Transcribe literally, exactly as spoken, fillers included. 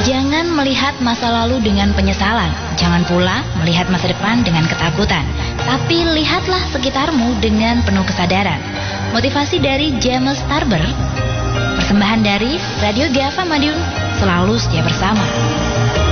Jangan melihat masa lalu dengan penyesalan. Jangan pula melihat masa depan dengan ketakutan. Tapi lihatlah sekitarmu dengan penuh kesadaran. Motivasi dari James Tarber. Persembahan dari Radio Gava Madiun, selalu setia bersama.